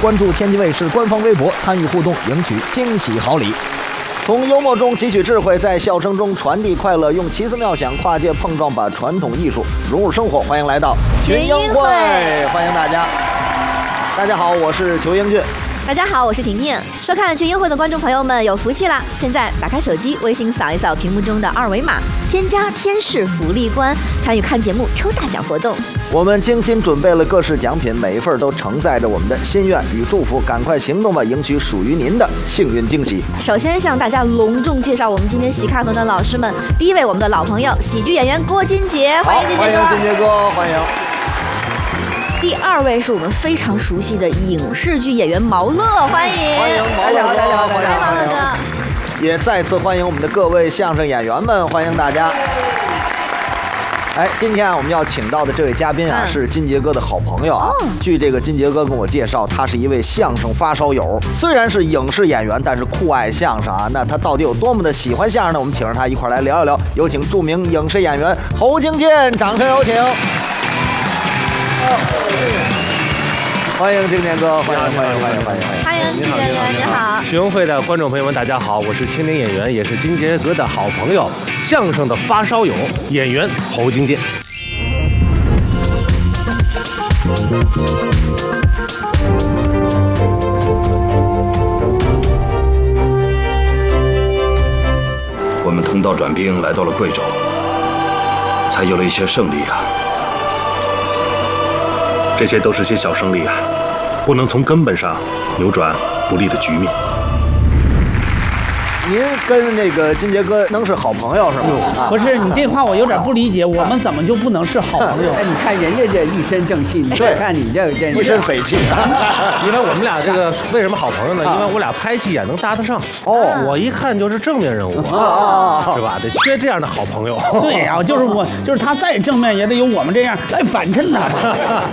关注天津卫视官方微博，参与互动，赢取惊喜好礼。从幽默中汲取智慧，在笑声中传递快乐，用奇思妙想跨界碰撞，把传统艺术融入生活。欢迎来到群英会，欢迎大家。大家好，我是裘英俊。 大家好，我是婷婷。收看群英会的观众朋友们有福气啦！现在打开手机，微信扫一扫屏幕中的二维码，添加天使福利官，参与看节目抽大奖活动。 我们精心准备了各式奖品，每一份都承载着我们的心愿与祝福，赶快行动吧，赢取属于您的幸运惊喜。首先向大家隆重介绍我们今天喜卡团的老师们。第一位，我们的老朋友喜剧演员郭金杰，欢迎金杰哥。 欢迎金杰哥，欢迎。 第二位是我们非常熟悉的影视剧演员毛乐，欢迎毛乐，大家好， 欢迎毛乐哥。 也再次欢迎我们的各位相声演员们，欢迎大家。今天我们要请到的这位嘉宾是金杰哥的好朋友啊。据这个金杰哥跟我介绍，他是一位相声发烧友，虽然是影视演员，但是酷爱相声啊。那他到底有多么的喜欢相声呢？我们请让他一块来聊一聊。有请著名影视演员侯京健，掌声有请。欢迎金健哥，欢迎金健哥，你好。 群英会的观众朋友们，大家好，我是青年演员，也是金杰哥的好朋友，相声的发烧友，演员侯京健。 我们同道转兵来到了贵州，才有了一些胜利啊。这些都是些小胜利啊，不能从根本上扭转不利的局面。 您跟那个金杰哥能是好朋友是吗？ 不是，你这话我有点不理解，我们怎么就不能是好朋友？ 哎，你看人家这一身正气，你再看你这个真一身匪气。 因为我们俩这个为什么好朋友呢？因为我俩拍戏也能搭得上。我一看就是正面人物是吧？得缺这样的好朋友。 对呀，就是他再正面也得有我们这样来反衬他。